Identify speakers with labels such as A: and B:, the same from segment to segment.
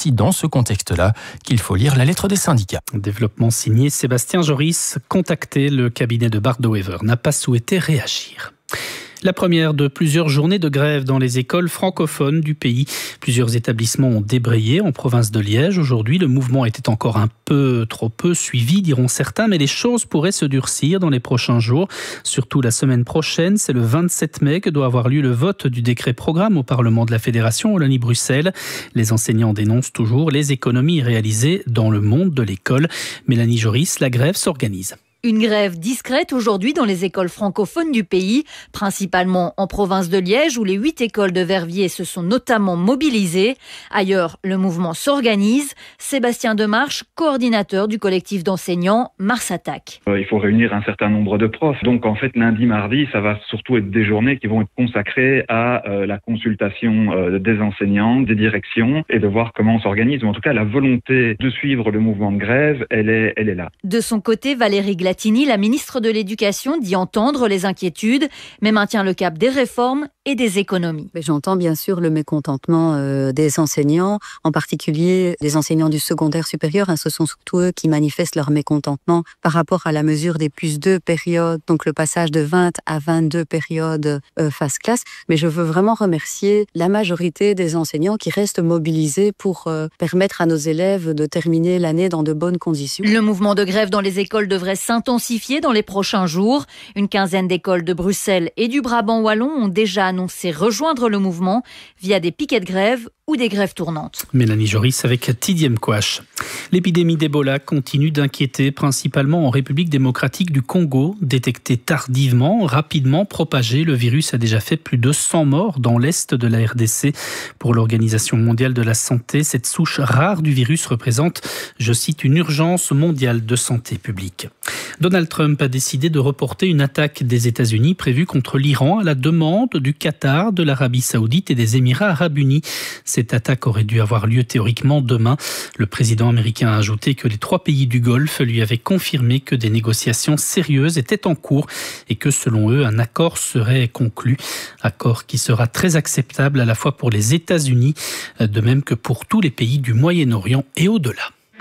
A: aussi dans ce contexte-là qu'il faut lire la lettre des syndicats.
B: Développement signé Sébastien Joris, contacté, le cabinet de Bart Wever n'a pas souhaité réagir. La première de plusieurs journées de grève dans les écoles francophones du pays. Plusieurs établissements ont débrayé en province de Liège. Aujourd'hui, le mouvement était encore trop peu suivi, diront certains, mais les choses pourraient se durcir dans les prochains jours. Surtout la semaine prochaine, c'est le 27 mai que doit avoir lieu le vote du décret programme au Parlement de la Fédération Wallonie-Bruxelles. Les enseignants dénoncent toujours les économies réalisées dans le monde de l'école. Mélanie Joris, la grève s'organise.
C: Une grève discrète aujourd'hui dans les écoles francophones du pays, principalement en province de Liège où les 8 écoles de Verviers se sont notamment mobilisées. Ailleurs, le mouvement s'organise. Sébastien Demarche, coordinateur du collectif d'enseignants Mars Attaque.
D: Il faut réunir un certain nombre de profs. Donc en fait, lundi, mardi, ça va surtout être des journées qui vont être consacrées à la consultation des enseignants, des directions et de voir comment on s'organise. Ou en tout cas, la volonté de suivre le mouvement de grève, elle est là.
C: De son côté, Valérie Glatini, la ministre de l'Éducation, dit entendre les inquiétudes, mais maintient le cap des réformes et des économies.
E: J'entends bien sûr le mécontentement des enseignants, en particulier des enseignants du secondaire supérieur. Ce sont surtout eux qui manifestent leur mécontentement par rapport à la mesure des +2 périodes, donc le passage de 20 à 22 périodes phase classe. Mais je veux vraiment remercier la majorité des enseignants qui restent mobilisés pour permettre à nos élèves de terminer l'année dans de bonnes conditions.
C: Le mouvement de grève dans les écoles devrait s'intensifier dans les prochains jours. Une quinzaine d'écoles de Bruxelles et du Brabant wallon ont déjà annoncé rejoindre le mouvement via des piquets de grève ou des grèves tournantes.
B: Mélanie Joris avec Tidiem Kouache. L'épidémie d'Ebola continue d'inquiéter, principalement en République démocratique du Congo. Détecté tardivement, rapidement propagé, le virus a déjà fait plus de 100 morts dans l'est de la RDC. Pour l'Organisation mondiale de la santé, cette souche rare du virus représente, je cite, une urgence mondiale de santé publique. Donald Trump a décidé de reporter une attaque des États-Unis prévue contre l'Iran à la demande du Qatar, de l'Arabie Saoudite et des Émirats Arabes Unis. Cette attaque aurait dû avoir lieu théoriquement demain. Le président américain a ajouté que les 3 pays du Golfe lui avaient confirmé que des négociations sérieuses étaient en cours et que selon eux, un accord serait conclu. Accord qui sera très acceptable à la fois pour les États-Unis, de même que pour tous les pays du Moyen-Orient et au-delà.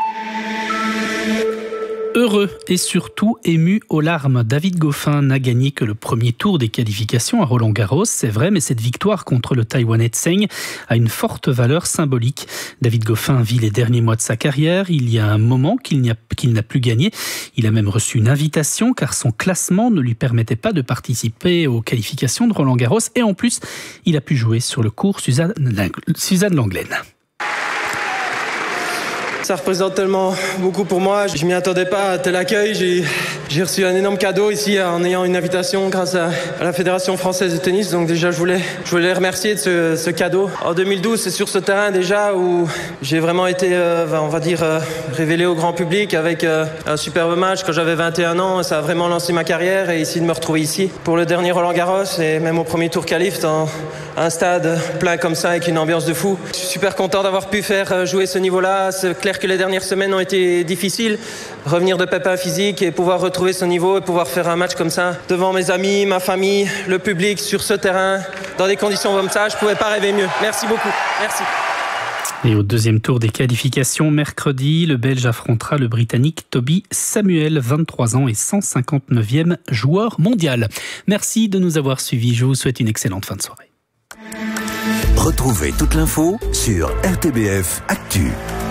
B: Heureux et surtout ému aux larmes, David Goffin n'a gagné que le premier tour des qualifications à Roland-Garros, c'est vrai, mais cette victoire contre le Taïwanais Tseng a une forte valeur symbolique. David Goffin vit les derniers mois de sa carrière, il y a un moment qu'il n'a plus gagné. Il a même reçu une invitation car son classement ne lui permettait pas de participer aux qualifications de Roland-Garros et en plus, il a pu jouer sur le court Suzanne Lenglen.
F: Ça représente tellement beaucoup pour moi. Je m'y attendais pas à tel accueil. J'ai reçu un énorme cadeau ici en ayant une invitation grâce à la Fédération française de tennis. Donc déjà, je voulais les remercier de ce cadeau. En 2012, c'est sur ce terrain déjà où j'ai vraiment été, révélé au grand public avec un superbe match quand j'avais 21 ans. Ça a vraiment lancé ma carrière et ici de me retrouver ici pour le dernier Roland-Garros et même au premier tour qualif dans un stade plein comme ça avec une ambiance de fou. Je suis super content d'avoir pu faire jouer ce niveau-là. C'est clair que les dernières semaines ont été difficiles. Revenir de pépins physiques et pouvoir retrouver ce niveau et pouvoir faire un match comme ça devant mes amis, ma famille, le public, sur ce terrain, dans des conditions comme ça, je ne pouvais pas rêver mieux. Merci beaucoup. Merci.
B: Et au deuxième tour des qualifications, mercredi, le Belge affrontera le Britannique Toby Samuel, 23 ans et 159e joueur mondial. Merci de nous avoir suivis. Je vous souhaite une excellente fin de soirée.
G: Retrouvez toute l'info sur RTBF Actu.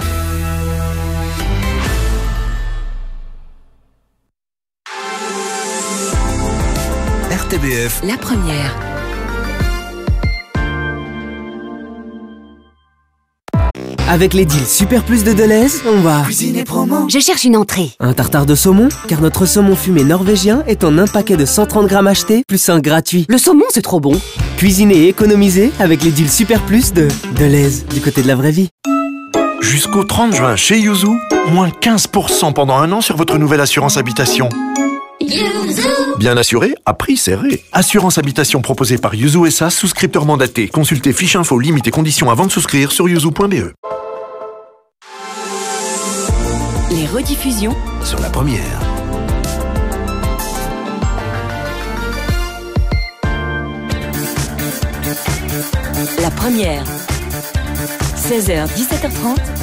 G: RTBF,
H: la première.
I: Avec les deals Super Plus de Delhaize, on va cuisiner promo.
H: Je cherche une entrée.
I: Un tartare de saumon, car notre saumon fumé norvégien est en un paquet de 130 grammes acheté, plus un gratuit.
H: Le saumon, c'est trop bon.
I: Cuisiner et économiser avec les deals Super Plus de Delhaize, du côté de la vraie vie.
J: Jusqu'au 30 juin chez Yuzu, moins 15% pendant un an sur votre nouvelle assurance habitation. Bien assuré, à prix serré. Assurance habitation proposée par Yuzu SA, souscripteur mandaté. Consultez fiche info, limites et conditions avant de souscrire sur yuzu.be.
H: Les rediffusions
G: sur la première.
H: La première. 16h, 17h30.